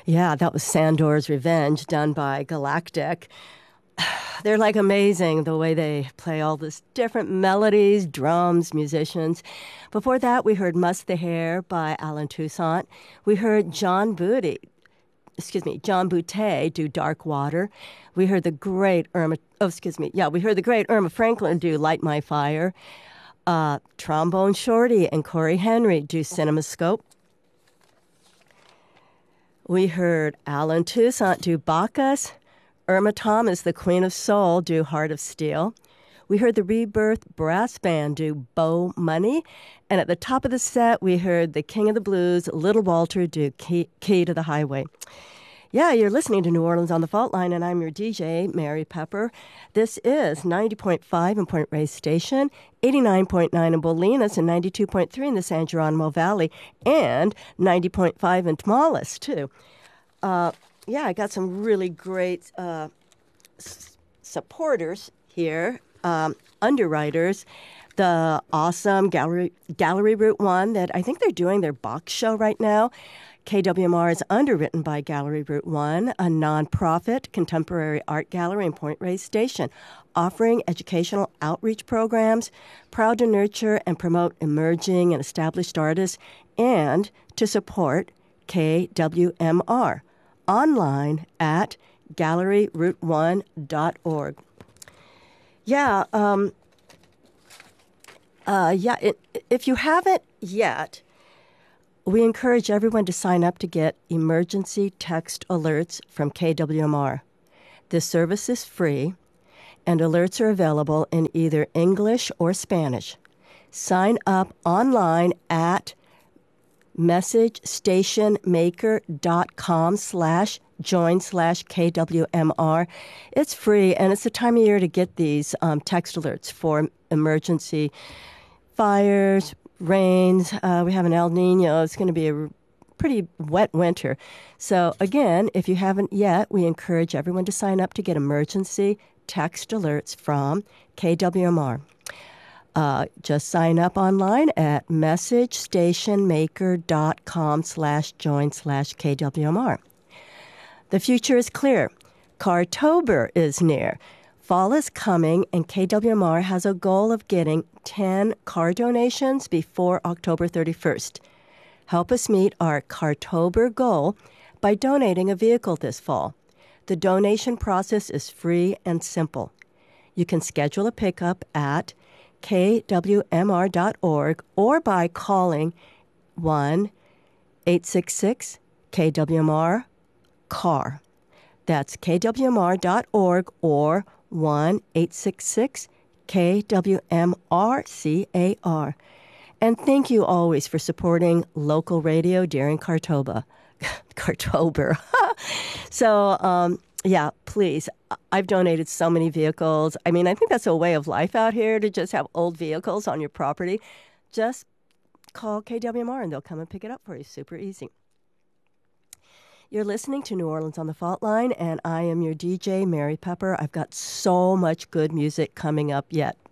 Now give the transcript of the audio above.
Yeah, that was Sandor's Revenge, done by Galactic. They're like amazing the way they play all this different melodies, drums, musicians. Before that, we heard Must the Hair by Alan Toussaint. We heard John Boutte do Dark Water. We heard the great we heard the great Irma Franklin do Light My Fire. Trombone Shorty and Corey Henry do CinemaScope. We heard Alan Toussaint do Bacchus. Irma Thomas, the Queen of Soul, do Heart of Steel. We heard the Rebirth Brass Band do Bow Money. And at the top of the set, we heard the King of the Blues, Little Walter, do Key to the Highway. Yeah, you're listening to New Orleans on the Fault Line, and I'm your DJ, Mary Pepper. This is 90.5 in Point Reyes Station, 89.9 in Bolinas, and 92.3 in the San Geronimo Valley, and 90.5 in Tamales, too. Yeah, I got some really great supporters here, underwriters. The awesome Gallery Route 1 that I think they're doing their box show right now. KWMR is underwritten by Gallery Route 1, a nonprofit contemporary art gallery in Point Reyes Station, offering educational outreach programs, proud to nurture and promote emerging and established artists, and to support KWMR. Online at galleryroute1.org. If you haven't yet, we encourage everyone to sign up to get emergency text alerts from KWMR. This service is free, and alerts are available in either English or Spanish. Sign up online at messagestationmaker.com/join/KWMR. It's free, and it's the time of year to get these text alerts for emergency fires, rains. We have an El Nino. It's going to be a pretty wet winter. So, again, if you haven't yet, we encourage everyone to sign up to get emergency text alerts from KWMR. Just sign up online at messagestationmaker.com/join/KWMR. The future is clear. Cartober is near. Fall is coming, and KWMR has a goal of getting 10 car donations before October 31st. Help us meet our Cartober goal by donating a vehicle this fall. The donation process is free and simple. You can schedule a pickup at kwmr.org or by calling 1-866-KWMR-CAR. That's kwmr.org or 1-866-KWMR-CAR. And thank you always for supporting local radio during Cartober. So, please. I've donated so many vehicles. I mean, I think that's a way of life out here to just have old vehicles on your property. Just call KWMR and they'll come and pick it up for you. Super easy. You're listening to New Orleans on the Fault Line, and I am your DJ, Mary Pepper. I've got so much good music coming up yet.